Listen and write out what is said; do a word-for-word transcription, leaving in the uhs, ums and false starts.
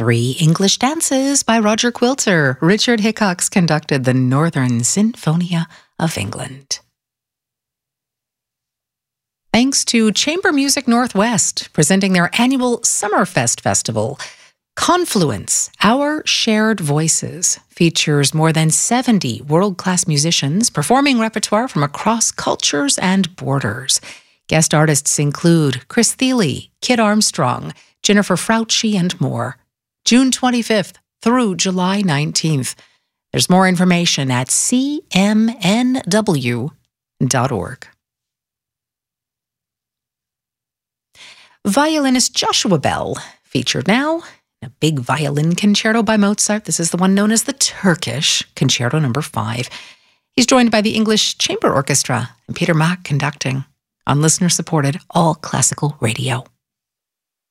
Three English Dances by Roger Quilter. Richard Hickox conducted the Northern Sinfonia of England. Thanks to Chamber Music Northwest, presenting their annual Summerfest Festival. Confluence, Our Shared Voices, features more than seventy world-class musicians performing repertoire from across cultures and borders. Guest artists include Chris Thile, Kid Armstrong, Jennifer Frautschi, and more. June twenty-fifth through July nineteenth. There's more information at c m n w dot org. Violinist Joshua Bell, featured now in a big violin concerto by Mozart. This is the one known as the Turkish Concerto Number five. He's joined by the English Chamber Orchestra and Peter Mack conducting on listener-supported all-classical radio.